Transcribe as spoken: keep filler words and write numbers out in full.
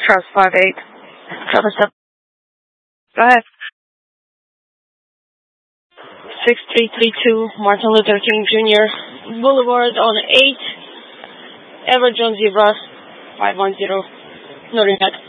Trust five eight. Travis up. Go ahead. six three three two Martin Luther King Junior Boulevard on eight. Everett Jones Zebra five one zero. Noting that.